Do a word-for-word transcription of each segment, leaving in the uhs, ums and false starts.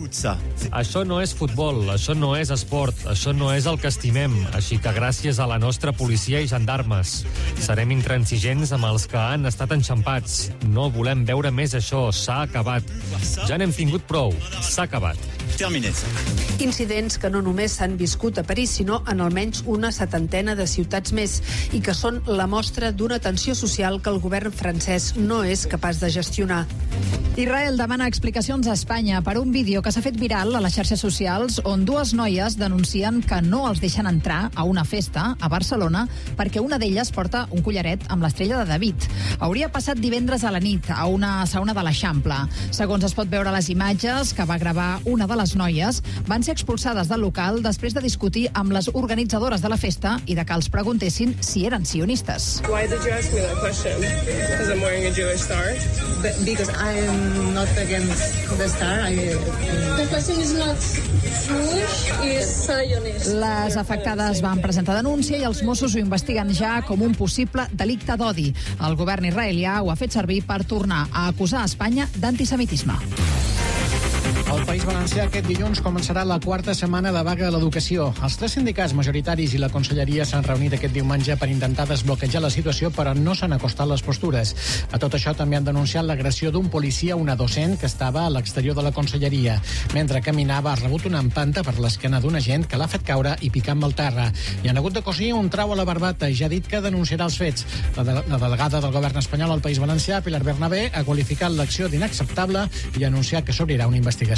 ça. Això no és futbol, això no és esport, això no és el que estimem, així que gràcies a la nostra policia i gendarmes. Serem intransigents amb els que han estat enxampats. No volem veure més això, s'ha acabat. Ja n'hem tingut prou, s'ha acabat. Terminé. Incidents que no només s'han viscut a París, sinó en almenys una setantena de ciutats més i que són la mostra d'una tensió social que el govern francès no és capaç de gestionar. Israel demana explicacions a Espanya per un vídeo que s'ha fet viral a les xarxes socials on dues noies denuncien que no els deixen entrar a una festa a Barcelona perquè una d'elles porta un collaret amb l'estrella de David. Hauria passat divendres a la nit a una sauna de l'Eixample. Segons es pot veure a les imatges que va gravar una de les noies, van ser expulsades del local després de discutir amb les organitzadores de la festa i de que els preguntessin si eren sionistes. Why did you ask me that question? Because I'm wearing a Jewish star? Because I'm not against the star. I, the question is not Jewish, it's Zionist. Les afectades van presentar denúncia i els Mossos ho investiguen ja com un possible delicte d'odi. El govern israelià ho ha fet servir per tornar a acusar Espanya d'antisemitisme. Al País Valencià aquest dilluns començarà la quarta setmana de vaga de l'educació. Els tres sindicats majoritaris i la conselleria s'han reunit aquest diumenge per intentar desbloquejar la situació, però no s'han acostat les postures. A tot això també han denunciat l'agressió d'un policia a una docent que estava a l'exterior de la conselleria. Mentre caminava ha rebut una empanta per l'esquena d'un agent que l'ha fet caure i picar amb el terra. I han hagut de cosir un trau a la barbata i ja ha dit que denunciarà els fets. La, de la delegada del govern espanyol al País Valencià, Pilar Bernabé, ha qualificat l'acció d'inacceptable i ha anunciat que s'obrirà una investigació.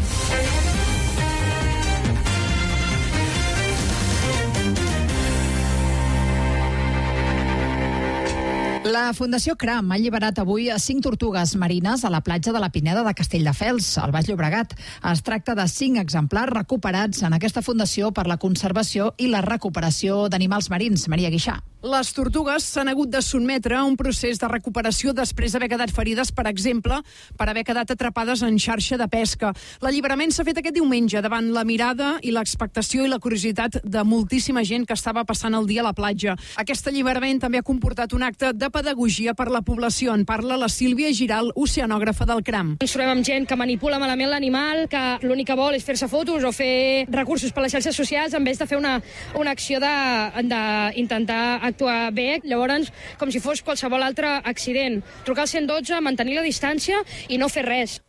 La Fundació Cram ha alliberat avui cinc tortugues marines a la platja de la Pineda de Castelldefels, al Baix Llobregat. Es tracta de cinc exemplars recuperats en aquesta fundació per la conservació i la recuperació d'animals marins. Maria Guixà. Les tortugues s'han hagut de sotmetre a un procés de recuperació després d'haver quedat ferides, per exemple, per haver quedat atrapades en xarxa de pesca. L'alliberament s'ha fet aquest diumenge davant la mirada i l'expectació i la curiositat de moltíssima gent que estava passant el dia a la platja. Aquest alliberament també ha comportat un acte de pedagogia per la població. En parla la Sílvia Giral, oceanògrafa del Cram. Ens trobem amb gent que manipula malament l'animal, que l'únic que vol és fer-se fotos o fer recursos per les xarxes socials en vez de fer una, una acció d'intentar actuar bé, llavors com si fos qualsevol altre accident. Trucar al cent dotze, mantenir la distància i no fer res.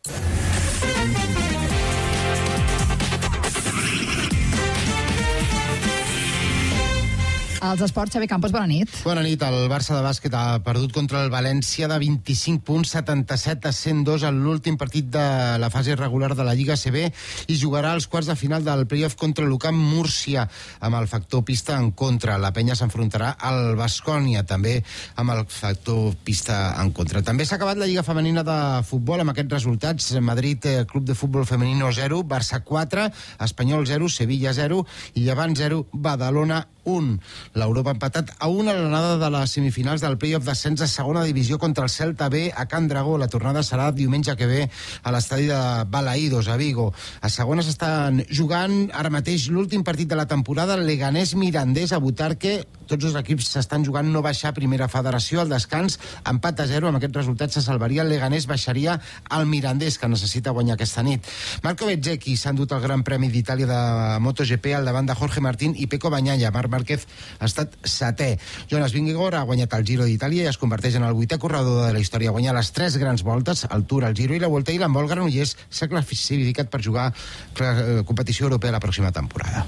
Els esports, Xavi Campos, bona nit. Bona nit. El Barça de bàsquet ha perdut contra el València de vint-i-cinc punts, setanta-set a cent dos en l'últim partit de la fase regular de la Lliga A C B i jugarà als quarts de final del playoff contra l'Ucam Múrcia amb el factor pista en contra. La penya s'enfrontarà al Baskonia també amb el factor pista en contra. També s'ha acabat la Lliga Femenina de Futbol amb aquests resultats. Madrid, Club de Futbol Femenino zero, Barça quatre, Espanyol zero, Sevilla zero i Llevant zero, Badalona un. L'Europa ha empatat a una a l'anada de les semifinals del playoff d'ascens a segona divisió contra el Celta B a Can Dragó. La tornada serà diumenge que ve a l'estadi de Balaídos, a Vigo. A segona s'estan jugant ara mateix l'últim partit de la temporada, el Leganés-Mirandés a Butarque. Tots els equips s'estan jugant no baixar a primera federació. Al descans, empat a zero. Amb aquest resultat se salvaria el Leganés, baixaria el Mirandés, que necessita guanyar aquesta nit. Marco Bezzecchi s'ha endut el Gran Premi d'Itàlia de MotoGP al davant de Jorge Martín i Pecco Bagnaia. Marc Márquez ha estat setè. Jonas Vingegaard ha guanyat el Giro d'Itàlia i es converteix en el vuitè corredor de la història a guanyar les tres grans voltes, el Tour, el Giro i la Volta, i l'handbol Granollers s'ha classificat per jugar la competició europea la pròxima temporada.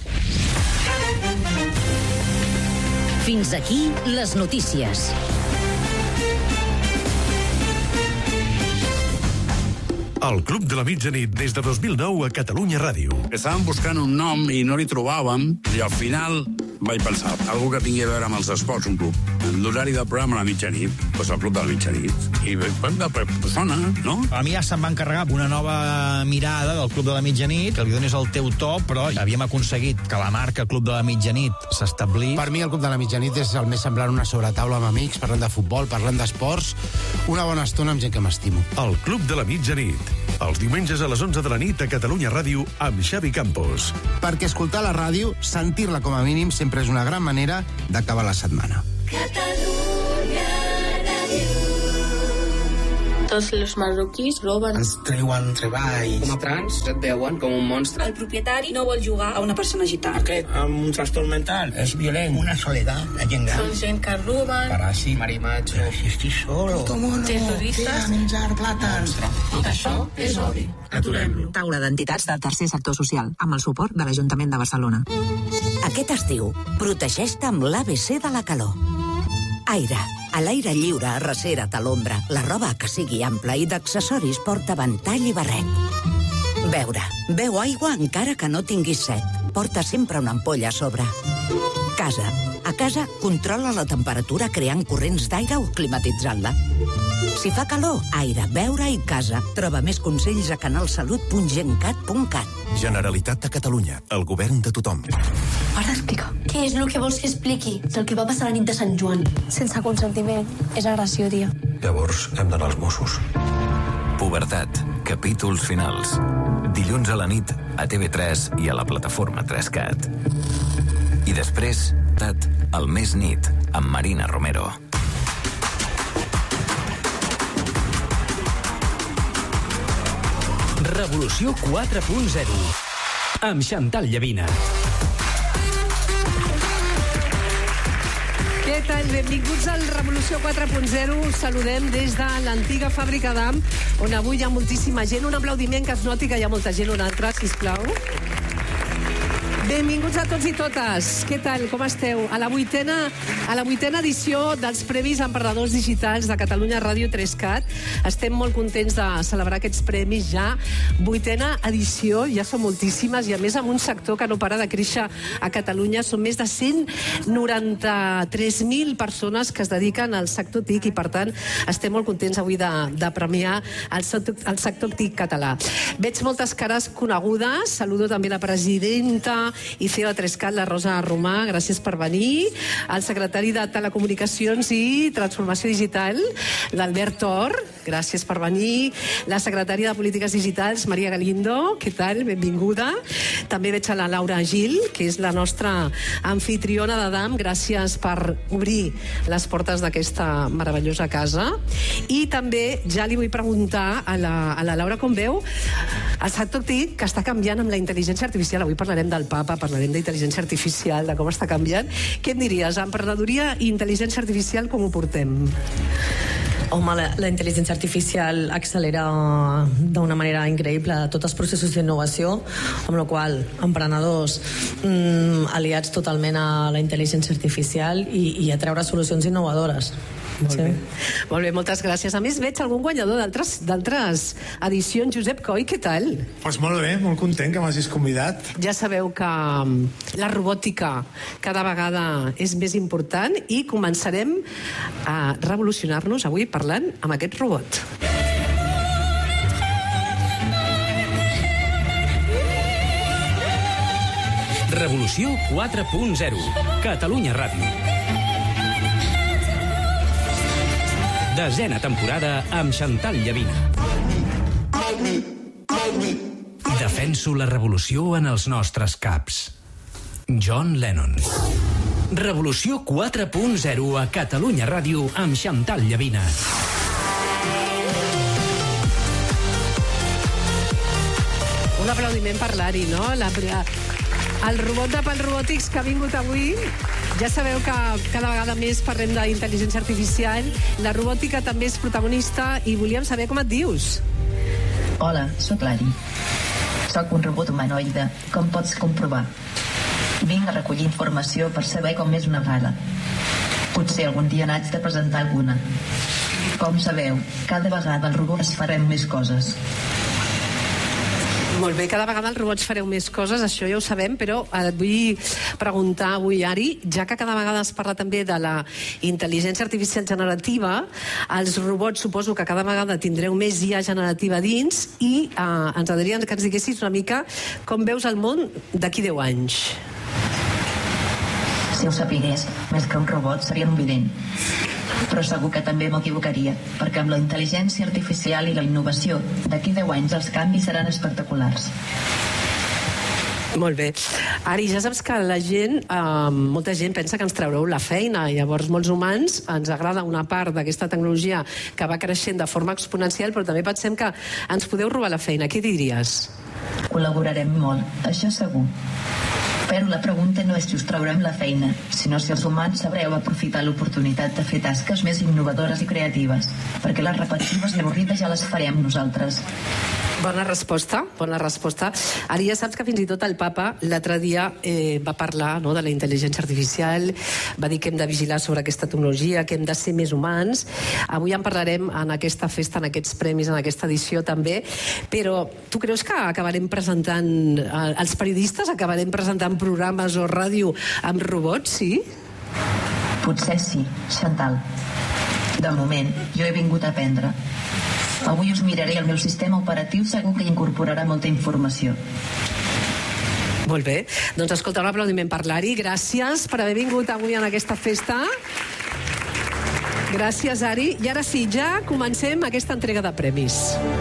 Fins aquí les notícies. El Club de la Mitjanit des de dos mil nou a Catalunya Ràdio. Estàvem buscant un nom i no li trobàvem i al final vaig pensar, algú que tingui a veure amb els esports, un club. L'horari del programa a la mitjanit, doncs el Club de la Mitjanit. I sona, no? A mi ja se'm va encarregar una nova mirada del Club de la Mitjanit, que li donis el teu to, però havíem aconseguit que la marca Club de la Mitjanit s'establís. Per mi el Club de la Mitjanit és el més semblant a una sobretaula amb amics, parlant de futbol, parlant d'esports, una bona estona amb gent que m'estimo. El Club de la Mitjanit, els diumenges a les onze de la nit a Catalunya Ràdio amb Xavi Campos. Perquè escoltar la ràdio, sentir-la com a mínim, sempre és una gran manera d'acabar la setmana. Catalunya Ràdio. Tots els marroquís roben. Ens treuen treball. Com a trans et veuen com un monstre. El propietari no vol jugar a una persona gitana. Aquest amb un trastorn mental és violent. Una soledat, la gent gran. Són gent que roben. Paràsit, marimacho. Però si estic solo. Terroristes. Menjar plàtans. Tot això és odi. Aturem-lo. Taula d'entitats del tercer sector social, amb el suport de l'Ajuntament de Barcelona. Aquest estiu, protegeix-te amb l'A B C de la calor. Aire. A l'aire lliure, arrecera't a l'ombra. La roba que sigui ampla i d'accessoris porta ventall i barret. Beure. Beu aigua encara que no tinguis set. Porta sempre una ampolla a sobre. Casa. A casa, controla la temperatura creant corrents d'aire o climatitzant-la. Si fa calor, aire, beure i casa. Troba més consells a canalsalut punt gencat punt cat. Generalitat de Catalunya, el govern de tothom. Ara explica. Què és el que vols que expliqui? El que va passar la nit de Sant Joan. Sense consentiment. És agressió, tia. Llavors hem d'anar als Mossos. Pubertat. Capítols finals. Dilluns a la nit a T V tres i a la plataforma tres cat. I després, Tat, el més nit, amb Marina Romero. Revolució quatre punt zero amb Chantal Llavina. Què tal? Benvinguts al Revolució quatre punt zero. Us saludem des de l'antiga fàbrica d'A M, on avui hi ha moltíssima gent. Un aplaudiment que es noti que hi ha molta gent. Un altre, sisplau. Benvinguts a tots i totes. Què tal? Com esteu? A la vuitena, a la vuitena edició dels Premis Emprenedors Digitals de Catalunya Ràdio tres cat. Estem molt contents de celebrar aquests premis ja. Vuitena edició, ja són moltíssimes, i a més amb un sector que no para de créixer a Catalunya. Són més de cent noranta-tres mil persones que es dediquen al sector T I C i, per tant, estem molt contents avui de, de premiar el sector, el sector T I C català. Veig moltes cares conegudes. Saludo també la presidenta i C E O de tres cat, la Rosa Romà, gràcies per venir. El secretari de Telecomunicacions i Transformació Digital, l'Albert Tor, gràcies per venir. La secretària de Polítiques Digitals, Maria Galindo, què tal? Benvinguda. També veig a la Laura Gil, que és la nostra anfitriona de D A M, gràcies per obrir les portes d'aquesta meravellosa casa. I també ja li vull preguntar a la, a la Laura com veu el sector T I C, que està canviant amb la intel·ligència artificial. Avui parlarem del Papa, parlarem d'intel·ligència artificial, de com està canviant. Què em diries? Emprenedoria i intel·ligència artificial, com ho portem? Home, la, la intel·ligència artificial accelera d'una manera increïble tots els processos d'innovació, amb la qual emprenedors mmm, aliats totalment a la intel·ligència artificial i, i a treure solucions innovadores. Molt sí. bé. Molt bé, moltes gràcies. A més, veig algun guanyador d'altres edicions. Josep Coll, què tal? Pues molt bé, molt content que m'hagis convidat. Ja sabeu que la robòtica cada vegada és més important i començarem a revolucionar-nos avui parlant amb aquest robot. Revolució quatre punt zero. Catalunya Ràdio. Desena temporada amb Chantal Llavina. Defenso la revolució en els nostres caps. John Lennon. Revolució quatre punt zero a Catalunya Ràdio amb Chantal Llavina. Un aplaudiment per l'Ari, no? La, el robot de Pals Robòtics que ha vingut avui. Ja sabeu que cada vegada més parlem d'intel·ligència artificial. La robòtica també és protagonista i volíem saber com et dius. Hola, sóc l'Ari. Soc un robot humanoide, com pots comprovar. Vinc a recollir informació per saber com és una bala. Potser algun dia n'haig de presentar alguna. Com sabeu, cada vegada els robots farem més coses. Molt bé, cada vegada els robots fareu més coses, això ja ho sabem, però et vull preguntar avui, Ari, ja que cada vegada es parla també de la intel·ligència artificial generativa, els robots suposo que cada vegada tindreu més I A generativa dins i eh, ens agradaria que ens diguessis una mica com veus el món d'aquí deu anys. Si ho sapigués, més que un robot seria un vident. Però segur que també m'equivocaria, perquè amb la intel·ligència artificial i la innovació, d'aquí deu anys els canvis seran espectaculars. Molt bé. Ari, ja saps que la gent, eh, molta gent pensa que ens traureu la feina, llavors molts humans ens agrada una part d'aquesta tecnologia que va creixent de forma exponencial, però també pensem que ens podeu robar la feina. Què diries? Col·laborarem molt, això segur. Però la pregunta no és si us traurem la feina, sinó si els humans sabreu aprofitar l'oportunitat de fer tasques més innovadores i creatives, perquè les repetitives i avorrides ja les farem nosaltres. Bona resposta, bona resposta. Ara ja saps que fins i tot el papa l'altre dia eh, va parlar, no, de la intel·ligència artificial, va dir que hem de vigilar sobre aquesta tecnologia, que hem de ser més humans. Avui en parlarem en aquesta festa, en aquests premis, en aquesta edició també, però tu creus que acabarem presentant, eh, els periodistes acabarem presentant programes o ràdio amb robots, sí? Potser sí, Chantal. De moment, jo he vingut a aprendre. Avui us miraré el meu sistema operatiu, segur que hi incorporarà molta informació. Molt bé. Doncs escolta, un aplaudiment per l'Ari. Gràcies per haver vingut avui en aquesta festa. Gràcies, Ari. I ara sí, ja comencem aquesta entrega de premis.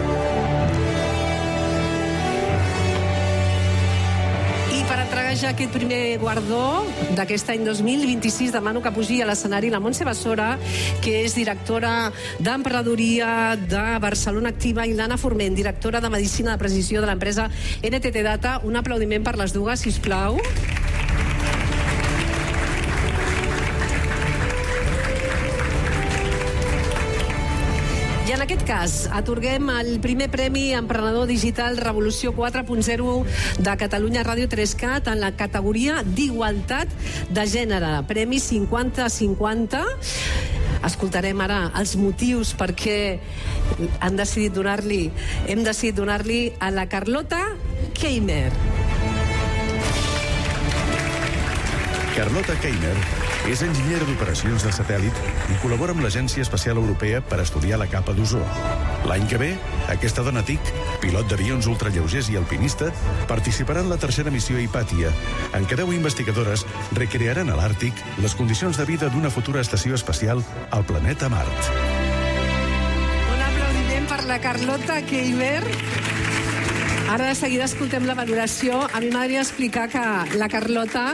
Per entregar ja aquest primer guardó d'aquest any dos mil vint-i-sis, demano que pugi a l'escenari la Montse Basora, que és directora d'Emprenedoria de Barcelona Activa, i l'Anna Forment, directora de Medicina de Precisió de l'empresa N T T Data. Un aplaudiment per les dues, sisplau. I en aquest cas, atorguem el primer premi Emprenedor Digital Revolució quatre punt zero de Catalunya Ràdio tres cat en la categoria d'Igualtat de Gènere. Premi cinquanta cinquanta. Escoltarem ara els motius per què han decidit donar-li, hem decidit donar-li a la Carlota Keimer. Carlota Keimer és enginyera d'operacions de satèl·lit i col·labora amb l'Agència Espacial Europea per estudiar la capa d'ozó. L'any que ve, aquesta dona TIC, pilot d'avions ultralleugers i alpinista, participarà en la tercera missió Hipàtia, en què deu investigadores recrearan a l'Àrtic les condicions de vida d'una futura estació espacial al planeta Mart. Un aplaudiment per la Carlota Keimer. Ara de seguida escoltem la valoració. A mi m'agradaria explicar que la Carlota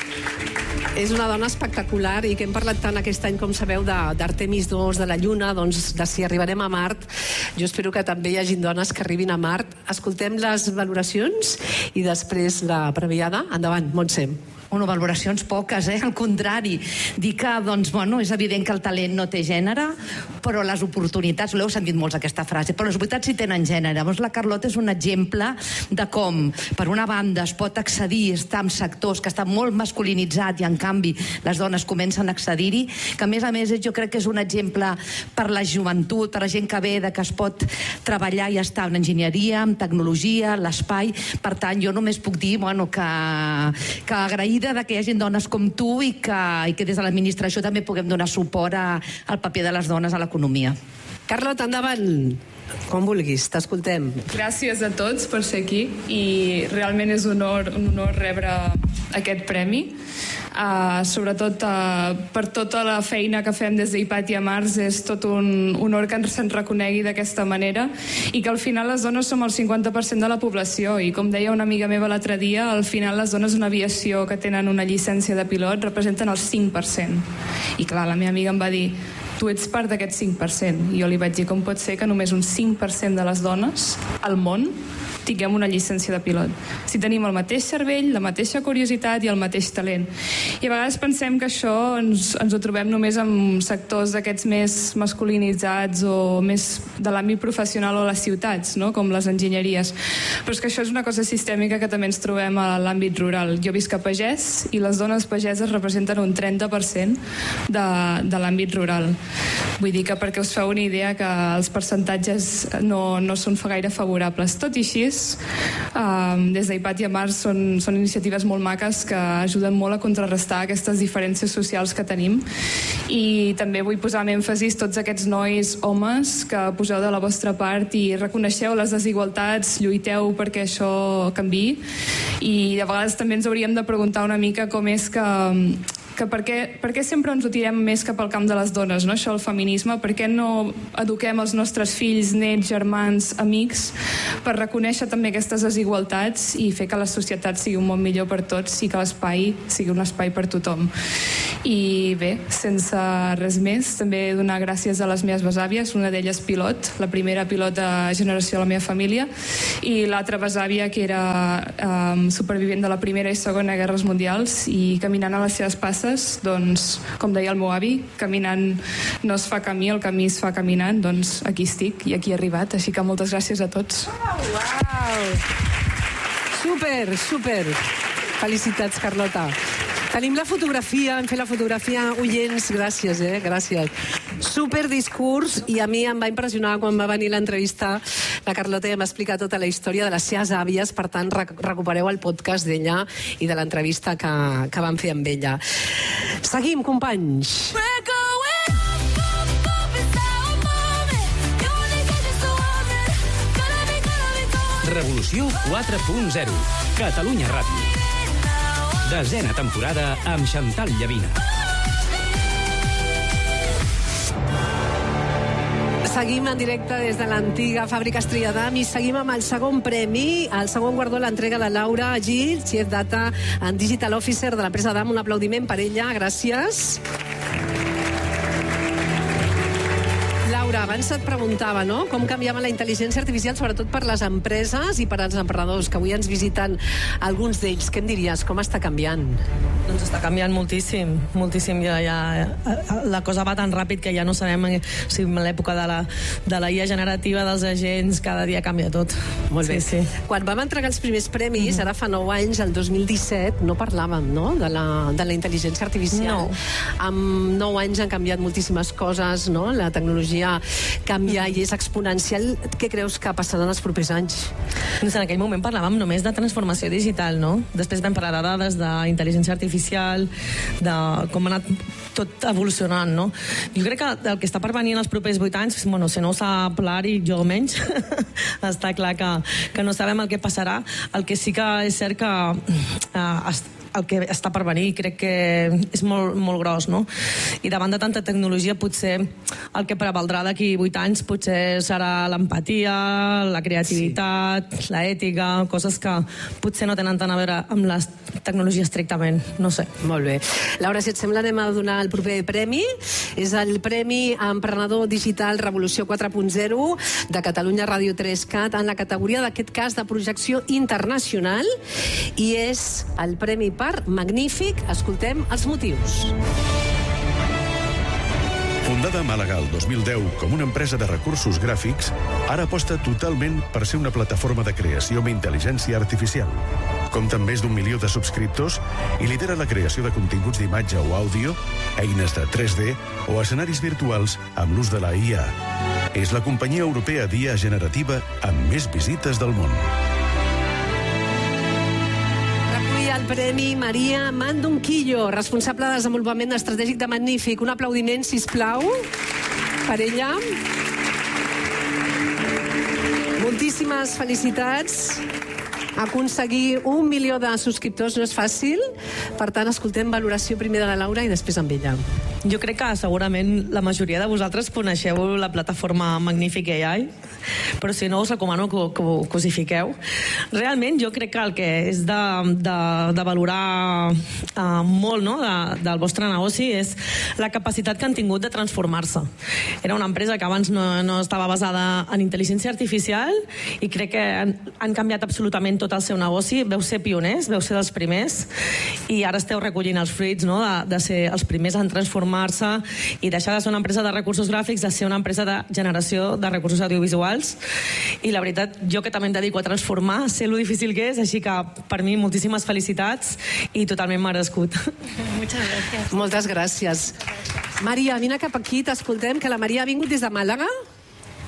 és una dona espectacular i que hem parlat tant aquest any, com sabeu, d'Artemis dos, de la Lluna, doncs de si arribarem a Mart. Jo espero que també hi hagi dones que arribin a Mart. Escoltem les valoracions i després la premiada. Endavant, Montse. Bueno, valoracions poques, eh? Al contrari. Dir que, doncs, bueno, és evident que el talent no té gènere, però les oportunitats, l'heu sentit molts aquesta frase, però les oportunitats sí tenen gènere. Llavors la Carlota és un exemple de com, per una banda, es pot accedir, estar en sectors que estan molt masculinitzats i, en canvi, les dones comencen a accedir-hi, que, a més a més, jo crec que és un exemple per la joventut, per la gent que ve, de que es pot treballar i estar en enginyeria, en tecnologia, l'espai. Per tant, jo només puc dir, bueno, que, que agraïda de que hi hagi dones com tu i que, i que des de l'administració també puguem donar suport a, al paper de les dones a l'economia. Carlota, endavant. Com vulguis, t'escoltem. Gràcies a tots per ser aquí i realment és un honor, un honor rebre aquest premi. Uh, sobretot uh, per tota la feina que fem des d'Hipàtia Mars, és tot un honor que se'n reconegui d'aquesta manera i que al final les dones som el cinquanta per cent de la població i, com deia una amiga meva l'altre dia, al final les dones en aviació que tenen una llicència de pilot representen el cinc per cent. I clar, la meva amiga em va dir: tu ets part d'aquest cinc per cent. I jo li vaig dir: com pot ser que només un cinc per cent de les dones al món tinguem una llicència de pilot, si tenim el mateix cervell, la mateixa curiositat i el mateix talent? I a vegades pensem que això ens, ens ho trobem només en sectors d'aquests més masculinitzats o més de l'àmbit professional o a les ciutats, no? Com les enginyeries. Però és que això és una cosa sistèmica que també ens trobem a l'àmbit rural. Jo visc a Pagès i les dones pageses representen un trenta per cent de, de l'àmbit rural. Vull dir que, perquè us feu una idea, que els percentatges no, no són gaire favorables. Tot i així, Um, des d'Hipàtia Mars són, són iniciatives molt maques que ajuden molt a contrarrestar aquestes diferències socials que tenim, i també vull posar amb èmfasis tots aquests nois, homes, que poseu de la vostra part i reconeixeu les desigualtats, lluiteu perquè això canviï. I a vegades també ens hauríem de preguntar una mica com és que que per què, per què sempre ens ho tirem més cap al camp de les dones, no? Això, el feminisme, per què no eduquem els nostres fills, nets, germans, amics, per reconèixer també aquestes desigualtats i fer que la societat sigui un món millor per tots i que l'espai sigui un espai per tothom. I bé, sense res més, també donar gràcies a les meves besàvies, una d'elles pilot, la primera pilot de generació de la meva família, i l'altra besàvia que era um, supervivent de la Primera i Segona Guerres Mundials, i caminant a les seves passes, doncs, com deia el meu avi, caminant no es fa camí, el camí es fa caminant, doncs aquí estic i aquí he arribat, així que moltes gràcies a tots. Uau! Super, super! Felicitats, Carlota. Tenim la fotografia, hem fet la fotografia, oients, gràcies, eh, gràcies. Super discurs, i a mi em va impressionar quan va venir l'entrevista la Carlota i em va explicar tota la història de les seves àvies, per tant, rec recupereu el podcast d'ella i de l'entrevista que, que vam fer amb ella. Seguim, companys. Revolució quatre punt zero. Catalunya Ràdio. Desena temporada amb Chantal Llavina. Seguim en directe des de l'antiga fàbrica Estrella d'Am i seguim amb el segon premi. El segon guardó l'entrega la Laura Gil, Chief Data and Digital Officer de l'empresa d'Am. Un aplaudiment per ella, gràcies. Laura, abans et preguntava, no?, com canviava la intel·ligència artificial, sobretot per les empreses i per als emprenedors, que avui ens visiten alguns d'ells. Què em diries? Com està canviant? Doncs està canviant moltíssim, moltíssim. Ja, ja, la cosa va tan ràpid que ja no sabem si en l'època de la, de la I A generativa dels agents cada dia canvia tot. Molt bé. Sí, sí. Quan vam entregar els primers premis, mm-hmm. ara fa nou anys, el dos mil disset, no parlàvem, no?, de la, de la intel·ligència artificial. No. Amb nou anys han canviat moltíssimes coses, no?, la tecnologia canvia i és exponencial. Què creus que passarà en els propers anys? Doncs en aquell moment parlàvem només de transformació digital, no? Després vam parlar de dades, d'intel·ligència artificial, de com ha anat tot evolucionant, no? Jo crec que el que està per venir en els propers vuit anys, bueno, si no ho sap l'Ari, jo menys, està clar que, que no sabem el que passarà. El que sí que és cert que eh, el que està per venir crec que és molt, molt gros, no? I davant de tanta tecnologia potser el que prevaldrà d'aquí vuit anys potser serà l'empatia, la creativitat, sí. l'ètica, coses que potser no tenen tant a veure amb la tecnologia estrictament, no sé. Molt bé. Laura, si et sembla, anem a donar el proper premi. És el Premi Emprenedor Digital Revolució quatre punt zero de Catalunya Ràdio tres cat en la categoria, d'aquest cas, de projecció internacional, i és el Premi per Magnífic. Escoltem els motius. Fundada a Màlaga el dos mil deu com una empresa de recursos gràfics, ara aposta totalment per ser una plataforma de creació amb intel·ligència artificial. Compta amb més d'un milió de subscriptors i lidera la creació de continguts d'imatge o àudio, eines de tres D o escenaris virtuals amb l'ús de la I A. És la companyia europea d'I A generativa amb més visites del món. El Premi Maria Mandonquillo, responsable de desenvolupament estratègic de Magnífic. Un aplaudiment, sisplau, per ella. Moltíssimes felicitats. Aconseguir un milió de subscriptors no és fàcil. Per tant, escoltem valoració primer de la Laura i després amb ella. Jo crec que segurament la majoria de vosaltres coneixeu la plataforma Magnífic A I, però si no us recomano que, que, que us hi fiqueu. Realment jo crec que el que és de, de, de valorar uh, molt, no?, de, del vostre negoci és la capacitat que han tingut de transformar-se. Era una empresa que abans no, no estava basada en intel·ligència artificial i crec que han, han canviat absolutament tot el seu negoci. Veu ser pioners, veu ser dels primers i ara esteu recollint els fruits, no?, de, de ser els primers en transformar i deixar de ser una empresa de recursos gràfics a ser una empresa de generació de recursos audiovisuals. I la veritat, jo que també em dedico a transformar, sé lo difícil que és, així que per mi moltíssimes felicitats i totalment merescut. Moltes gràcies. Moltes gràcies. Maria, vine cap aquí, t'escoltem, que la Maria ha vingut des de Màlaga.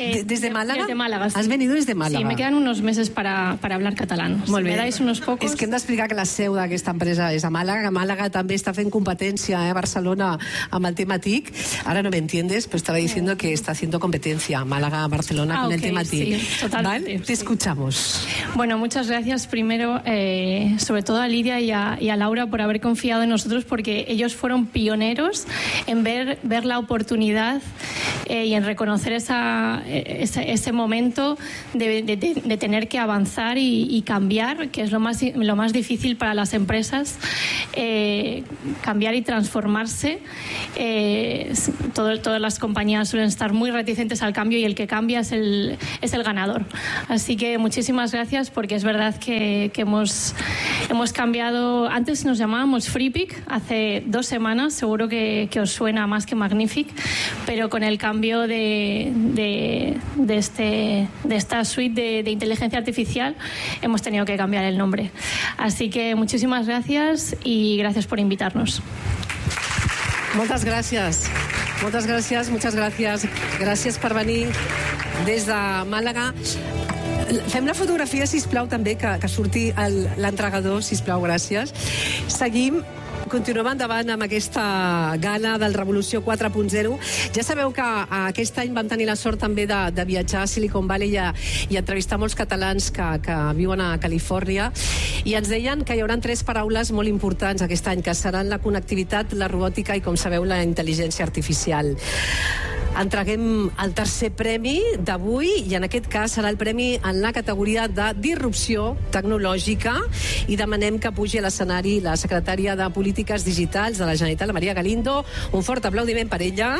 Eh, ¿Desde Málaga? Desde Málaga, sí. Has venido desde Málaga. Sí, me quedan unos meses para, para hablar catalán. Molt si bé. me dais unos pocos... És que hem d'explicar que la seu d'aquesta empresa és a Màlaga, que Màlaga també està fent competència eh, a Barcelona amb el tema T I C. Ahora no me entiendes, pero estaba diciendo que está haciendo competencia Málaga, Barcelona Ah, con el ok, tema T I C. sí, totalmente, ¿Vale? Te escuchamos. Bueno, muchas gracias primero, eh, sobre todo a Lidia y a, y a Laura por haber confiado en nosotros, porque ellos fueron pioneros en ver, ver la oportunidad eh, y en reconocer esa, ese, ese momento de, de, de, de tener que avanzar y, y cambiar, que es lo más, lo más difícil para las empresas, eh, cambiar y transformarse. Eh, todo, todas las compañías suelen estar muy reticentes al cambio y el que cambia es el, es el ganador. Así que muchísimas gracias, porque es verdad que, que hemos, hemos cambiado. Antes nos llamábamos FreePic, hace dos semanas, seguro que, que os suena más que Magnific, pero con el cambio de, de, de, este, de esta suite de, de inteligencia artificial hemos tenido que cambiar el nombre. Así que muchísimas gracias y gracias por invitarnos. Moltes gràcies. Moltes gràcies, moltes gràcies. Gràcies per venir des de Màlaga. Fem la fotografia, sisplau, també, que, que surti el- l'entregador, sisplau, gràcies. Seguim. Continuem endavant amb aquesta gala del Revolució quatre punt zero. Ja sabeu que aquest any vam tenir la sort també de, de viatjar a Silicon Valley i, a, i entrevistar molts catalans que, que viuen a Califòrnia, i ens deien que hi haurà tres paraules molt importants aquest any, que seran la connectivitat, la robòtica i, com sabeu, la intel·ligència artificial. Entreguem el tercer premi d'avui, i en aquest cas serà el premi en la categoria de disrupció tecnològica, i demanem que pugi a l'escenari la secretària de Polítiques Digitals de la Generalitat, la Maria Galindo. Un fort aplaudiment per ella.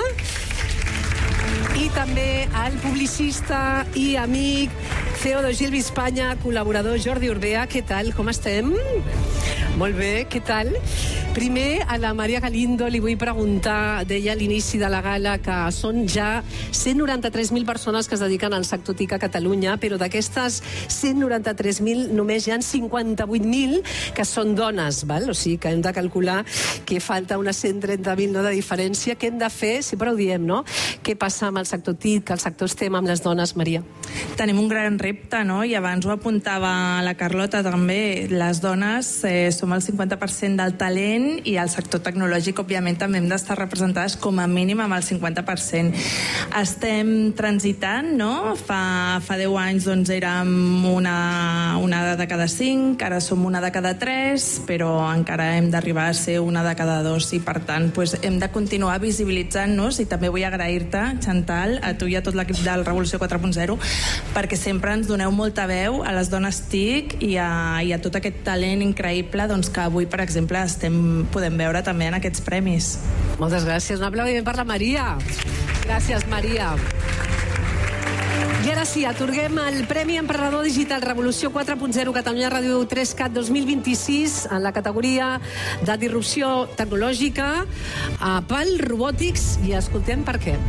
I també el publicista i amic C E O de Gilby Espanya, col·laborador Jordi Urbea. Què tal? Com estem? Molt bé, què tal? Primer, a la Maria Galindo li vull preguntar, deia a l'inici de la gala que són ja cent noranta-tres mil persones que es dediquen al sector T I C a Catalunya, però d'aquestes cent noranta-tres mil només hi ha cinquanta-vuit mil que són dones, val? O sigui que hem de calcular que falta unes cent trenta mil, no, de diferència. Què hem de fer? Sempre ho diem, no? Què passa amb el sector T I C, que el sector estem amb les dones, Maria? Tenim un gran repte, no? I abans ho apuntava la Carlota també. Les dones eh, som el cinquanta per cent del talent, i el sector tecnològic, òbviament, també hem d'estar representades com a mínim amb el cinquanta per cent. Estem transitant, no? Fa, fa deu anys doncs, érem una, una de cada cinc, ara som una de cada tres, però encara hem d'arribar a ser una de cada dos, i per tant doncs, hem de continuar visibilitzant-nos. I també vull agrair-te, Chantal, a tu i a tot l'equip del Revolució quatre punt zero, perquè sempre ens doneu molta veu a les dones T I C i a, i a tot aquest talent increïble doncs, que avui, per exemple, estem, podem veure també en aquests premis. Moltes gràcies. Un aplaudiment per la Maria. Gràcies, Maria. I ara sí, atorguem el Premi Emprenedor Digital Revolució quatre punt zero Catalunya Ràdio tres cat dos mil vint-i-sis en la categoria de disrupció tecnològica a PAL Robotics, i escoltem per què.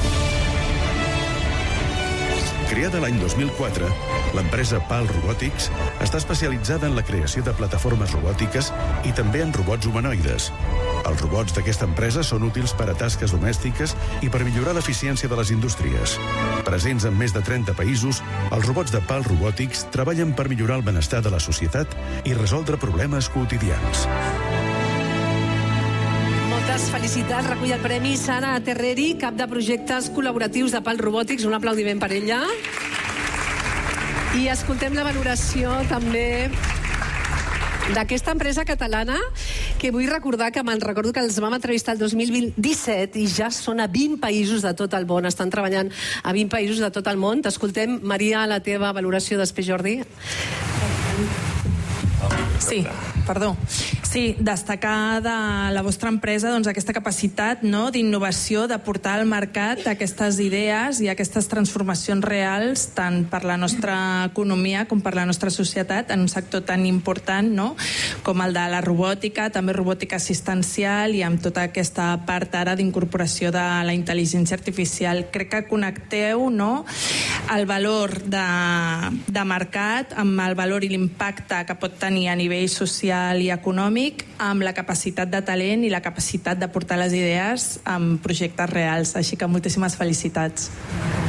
Creada l'any dos mil quatre, l'empresa PAL Robotics està especialitzada en la creació de plataformes robòtiques i també en robots humanoides. Els robots d'aquesta empresa són útils per a tasques domèstiques i per millorar l'eficiència de les indústries. Presents en més de trenta països, els robots de PAL Robotics treballen per millorar el benestar de la societat i resoldre problemes quotidians. Moltes felicitats. Recull el premi Sara Terreri, cap de projectes col·laboratius de PAL Robotics. Un aplaudiment per ella. I escoltem la valoració també d'aquesta empresa catalana, que vull recordar que me'n recordo que els vam entrevistar el dos mil disset i ja són a vint països de tot el món. Estan treballant a vint països de tot el món. T'escoltem, Maria, la teva valoració, després Jordi. Sí, perdó. Sí, destacar de la vostra empresa doncs, aquesta capacitat, no, d'innovació, de portar al mercat aquestes idees i aquestes transformacions reals tant per la nostra economia com per la nostra societat en un sector tan important, no, com el de la robòtica, també robòtica assistencial, i amb tota aquesta part ara d'incorporació de la intel·ligència artificial. Crec que connecteu, no, el valor de, de mercat amb el valor i l'impacte que pot tenir a nivell social i econòmic, amb la capacitat de talent i la capacitat de portar les idees amb projectes reals. Així que moltíssimes felicitats.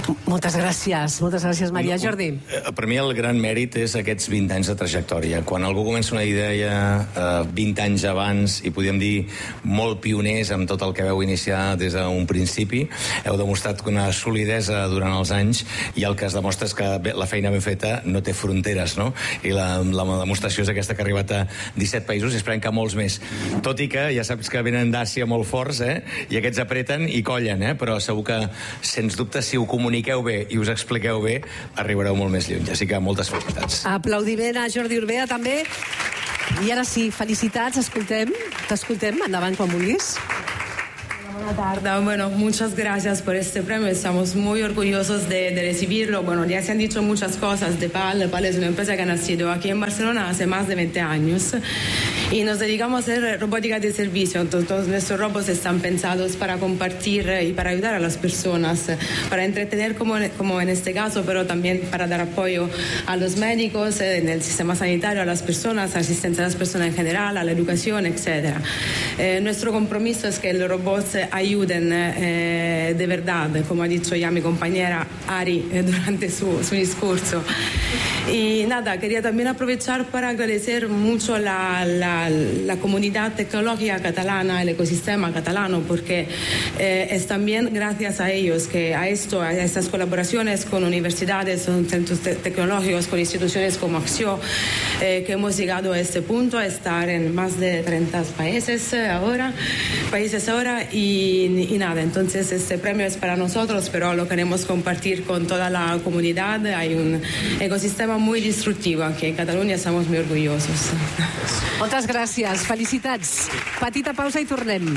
Moltes gràcies, moltes gràcies, Maria. Jordi. Per mi el gran mèrit és aquests vint anys de trajectòria. Quan algú comença una idea eh, vint anys abans, i podríem dir molt pioners amb tot el que veu iniciar des d'un principi, heu demostrat una solidesa durant els anys, i el que es demostra és que bé, la feina ben feta no té fronteres, no? I la, la demostració és aquesta, que ha arribat a disset països, i esperem que molts més. Tot i que ja saps que venen d'Àsia molt forts, eh? I aquests apreten i collen, eh? Però segur que, sens dubte, si ho comuniqueu bé i us expliqueu bé, arribareu molt més lluny. Així que moltes felicitats. Aplaudiment a Jordi Urbea, també. I ara sí, felicitats, escoltem. T'escoltem, endavant quan vulguis. Buenas tardes. Bueno, muchas gracias por este premio. Estamos muy orgullosos de, de recibirlo. Bueno, ya se han dicho muchas cosas de PAL. PAL es una empresa que ha nacido aquí en Barcelona hace más de veinte años y nos dedicamos a hacer robótica de servicio. Entonces, todos nuestros robots están pensados para compartir y para ayudar a las personas, para entretener como, como en este caso, pero también para dar apoyo a los médicos, en el sistema sanitario, a las personas, asistencia a las personas en general, a la educación, etcétera. Eh, nuestro compromiso es que los robots ayuden eh, de verdad, como ha dicho ya mi compañera Ari eh, durante su, su discurso. Y nada, quería también aprovechar para agradecer mucho la, la, la comunidad tecnológica catalana, el ecosistema catalano, porque eh, es también gracias a ellos que a esto, a estas colaboraciones con universidades, con centros te tecnológicos, con instituciones como Axio, eh, que hemos llegado a este punto, a estar en más de treinta países ahora, países ahora y, y nada, entonces este premio es para nosotros, pero lo queremos compartir con toda la comunidad. Hay un ecosistema muy destructivo aquí en Catalunya, estamos muy orgullosos. Moltes gràcies, felicitats. Petita pausa i tornem.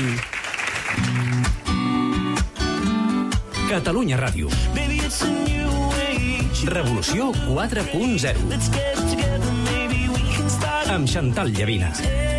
Catalunya Ràdio. Revolució quatre punt zero. Amb Chantal Llavina.